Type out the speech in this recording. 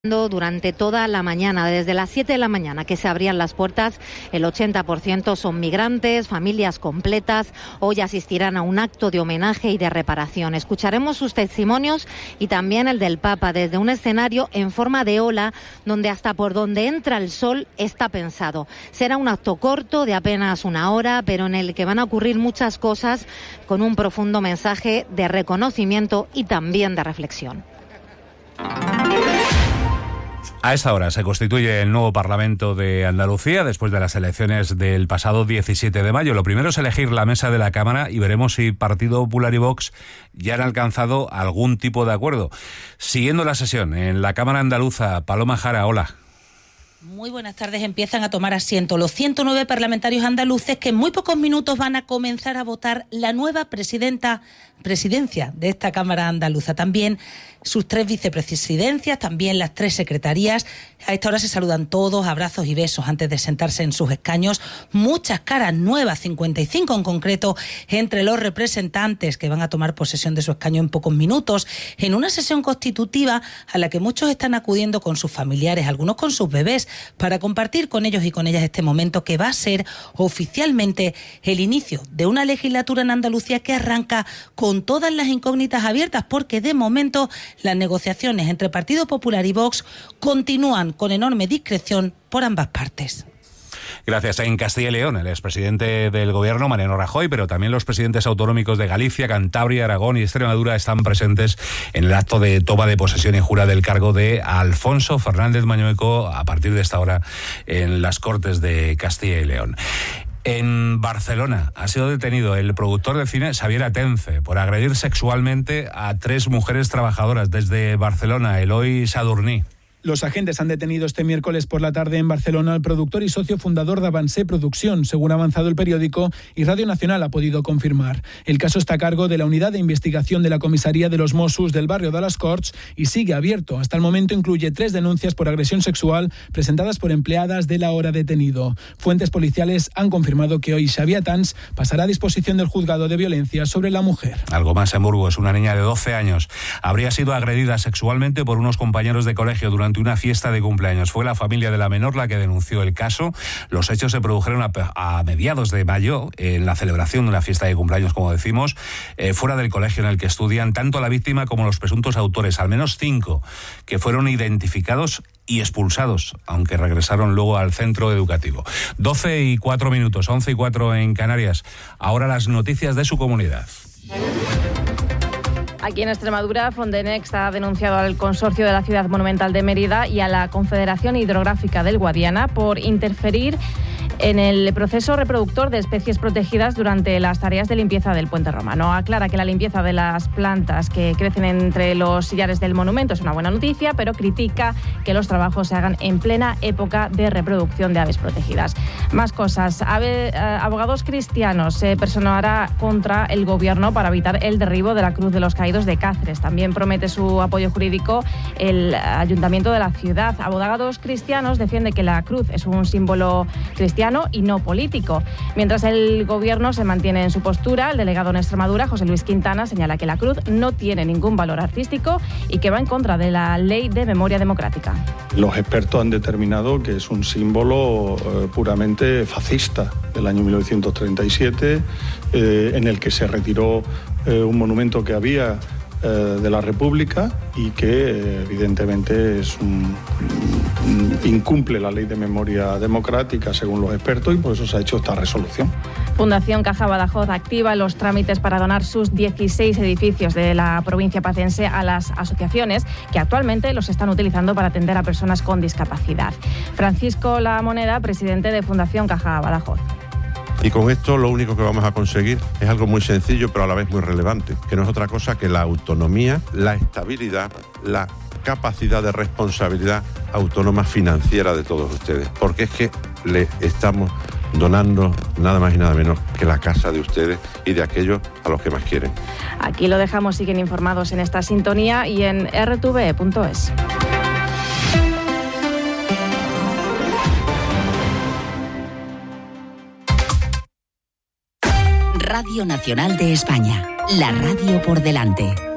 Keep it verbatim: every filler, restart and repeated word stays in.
Durante toda la mañana, desde las siete de la mañana que se abrían las puertas, el ochenta por ciento son migrantes, familias completas. Hoy asistirán a un acto de homenaje y de reparación. Escucharemos sus testimonios y también el del Papa desde un escenario en forma de ola, donde hasta por donde entra el sol está pensado. Será un acto corto de apenas una hora, pero en el que van a ocurrir muchas cosas con un profundo mensaje de reconocimiento y también de reflexión. A esta hora se constituye el nuevo Parlamento de Andalucía después de las elecciones del pasado diecisiete de mayo. Lo primero es elegir la mesa de la Cámara y veremos si Partido Popular y Vox ya han alcanzado algún tipo de acuerdo. Siguiendo la sesión en la Cámara Andaluza, Paloma Jara, hola. Muy buenas tardes. Empiezan a tomar asiento los ciento nueve parlamentarios andaluces que en muy pocos minutos van a comenzar a votar la nueva presidenta, presidencia de esta Cámara Andaluza. También sus tres vicepresidencias, también las tres secretarías. A esta hora se saludan todos, abrazos y besos antes de sentarse en sus escaños. Muchas caras nuevas, cincuenta y cinco en concreto, entre los representantes que van a tomar posesión de su escaño en pocos minutos, en una sesión constitutiva a la que muchos están acudiendo con sus familiares, algunos con sus bebés, para compartir con ellos y con ellas este momento que va a ser oficialmente el inicio de una legislatura en Andalucía que arranca con todas las incógnitas abiertas, porque de momento las negociaciones entre Partido Popular y Vox continúan con enorme discreción por ambas partes. Gracias. En Castilla y León, el expresidente del Gobierno, Mariano Rajoy, pero también los presidentes autonómicos de Galicia, Cantabria, Aragón y Extremadura están presentes en el acto de toma de posesión y jura del cargo de Alfonso Fernández Mañueco a partir de esta hora en las Cortes de Castilla y León. En Barcelona ha sido detenido el productor de cine Xavier Atence por agredir sexualmente a tres mujeres trabajadoras. Desde Barcelona, Eloy Sadurní. Los agentes han detenido este miércoles por la tarde en Barcelona al productor y socio fundador de Avancé Producción, según ha avanzado el periódico y Radio Nacional ha podido confirmar. El caso está a cargo de la Unidad de Investigación de la Comisaría de los Mossos del barrio de las Corts y sigue abierto. Hasta el momento incluye tres denuncias por agresión sexual presentadas por empleadas del ahora detenido. Fuentes policiales han confirmado que hoy Xavier Atence pasará a disposición del juzgado de violencia sobre la mujer. Algo más en Burgos. Una niña de doce años habría sido agredida sexualmente por unos compañeros de colegio durante una fiesta de cumpleaños. Fue la familia de la menor la que denunció el caso. Los hechos se produjeron a, a mediados de mayo en la celebración de una fiesta de cumpleaños, como decimos, eh, fuera del colegio en el que estudian tanto la víctima como los presuntos autores, al menos cinco, que fueron identificados y expulsados, aunque regresaron luego al centro educativo. doce y cuatro minutos, once y cuatro en Canarias. Ahora las noticias de su comunidad. Aquí en Extremadura, Fondenex ha denunciado al Consorcio de la Ciudad Monumental de Mérida y a la Confederación Hidrográfica del Guadiana por interferir en el proceso reproductor de especies protegidas durante las tareas de limpieza del Puente Romano. Aclara que la limpieza de las plantas que crecen entre los sillares del monumento es una buena noticia, pero critica que los trabajos se hagan en plena época de reproducción de aves protegidas. Más cosas. Ave, eh, abogados cristianos se personará contra el Gobierno para evitar el derribo de la Cruz de los Caídos de Cáceres. También promete su apoyo jurídico el Ayuntamiento de la ciudad. Abogados cristianos defiende que la cruz es un símbolo cristiano y no político. Mientras el Gobierno se mantiene en su postura, el delegado en Extremadura, José Luis Quintana, señala que la cruz no tiene ningún valor artístico y que va en contra de la Ley de Memoria Democrática. Los expertos han determinado que es un símbolo eh, puramente fascista del año mil novecientos treinta y siete, eh, en el que se retiró eh, un monumento que había eh, de la República y que eh, evidentemente es un, un, incumple la Ley de Memoria Democrática según los expertos y por eso se ha hecho esta resolución. Fundación Caja Badajoz activa los trámites para donar sus dieciséis edificios de la provincia pacense a las asociaciones que actualmente los están utilizando para atender a personas con discapacidad. Francisco La Moneda, presidente de Fundación Caja Badajoz. Y con esto lo único que vamos a conseguir es algo muy sencillo, pero a la vez muy relevante, que no es otra cosa que la autonomía, la estabilidad, la capacidad de responsabilidad autónoma financiera de todos ustedes. Porque es que le estamos donando nada más y nada menos que la casa de ustedes y de aquellos a los que más quieren. Aquí lo dejamos, siguen informados en esta sintonía y en erre te ve punto es. Radio Nacional de España, la radio por delante.